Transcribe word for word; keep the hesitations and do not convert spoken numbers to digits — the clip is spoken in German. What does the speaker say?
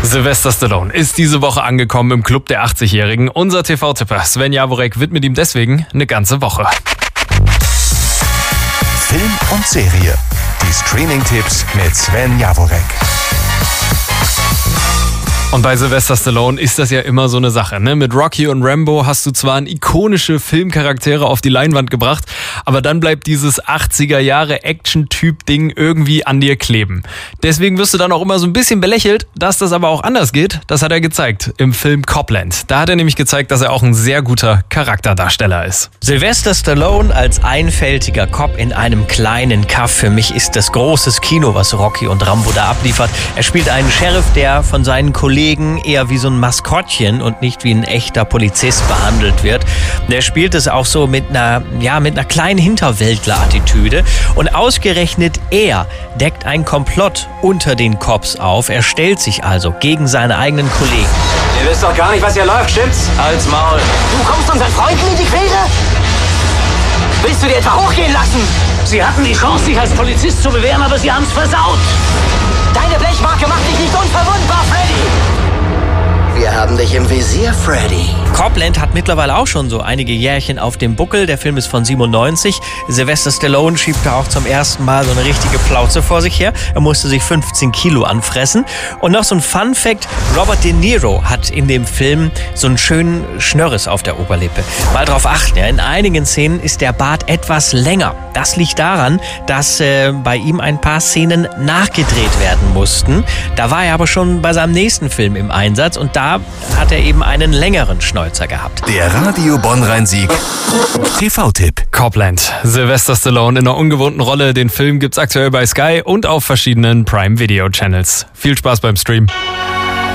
Sylvester Stallone ist diese Woche angekommen im Club der achtzigjährigen. Unser T V-Tipper Sven Jaworek widmet ihm deswegen eine ganze Woche. Film und Serie. Die Streaming-Tipps mit Sven Jaworek. Und bei Sylvester Stallone ist das ja immer so eine Sache, ne? Mit Rocky und Rambo hast du zwar ikonische Filmcharaktere auf die Leinwand gebracht, aber dann bleibt dieses achtziger-Jahre-Action-Typ-Ding irgendwie an dir kleben. Deswegen wirst du dann auch immer so ein bisschen belächelt, dass das aber auch anders geht. Das hat er gezeigt im Film Copland. Da hat er nämlich gezeigt, dass er auch ein sehr guter Charakterdarsteller ist. Sylvester Stallone als einfältiger Cop in einem kleinen Kaff. Für mich ist das großes Kino, was Rocky und Rambo da abliefert. Er spielt einen Sheriff, der von seinen Kollegen eher wie so ein Maskottchen und nicht wie ein echter Polizist behandelt wird. Der spielt es auch so mit einer, ja, mit einer kleinen Hinterwäldler-Attitüde. Und ausgerechnet er deckt ein Komplott unter den Cops auf. Er stellt sich also gegen seine eigenen Kollegen. Ihr wisst doch gar nicht, was hier läuft, stimmt's? Halt's Maul. Du kommst unseren Freunden in die Quere? Willst du dir etwa hochgehen lassen? Sie hatten die Chance, sich als Polizist zu bewähren, aber sie haben's versaut. Deine Blechmarke macht dich nicht unverwundbar, Freddy! Wir haben dich im Visier, Freddy. Copland hat mittlerweile auch schon so einige Jährchen auf dem Buckel. Der Film ist von siebenundneunzig. Sylvester Stallone schiebt da auch zum ersten Mal so eine richtige Plauze vor sich her. Er musste sich fünfzehn Kilo anfressen. Und noch so ein Fun-Fact: Robert De Niro hat in dem Film so einen schönen Schnörres auf der Oberlippe. Mal drauf achten, ja, in einigen Szenen ist der Bart etwas länger. Das liegt daran, dass äh, bei ihm ein paar Szenen nachgedreht werden mussten. Da war er aber schon bei seinem nächsten Film im Einsatz und da hat er eben einen längeren Schnäuzer gehabt. Der Radio Bonn-Rhein-Sieg T V-Tipp. Copland. Sylvester Stallone in einer ungewohnten Rolle. Den Film gibt's aktuell bei Sky und auf verschiedenen Prime Video Channels. Viel Spaß beim Stream.